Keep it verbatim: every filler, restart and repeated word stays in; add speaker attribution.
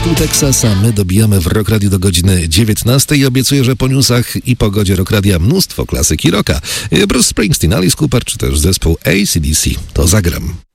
Speaker 1: zespół Texas, a my dobijamy w Rock Radio do godziny dziewiętnastej i obiecuję, że po newsach i pogodzie Rock Radia mnóstwo klasyki rocka. Bruce Springsteen, Alice Cooper czy też zespół A C D C. To zagram.